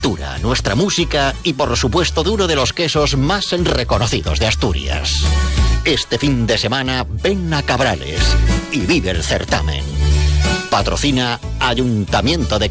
cultura, nuestra música y por supuesto de uno de los quesos más reconocidos de Asturias. Este fin de semana ven a Cabrales y vive el certamen. Patrocina Ayuntamiento de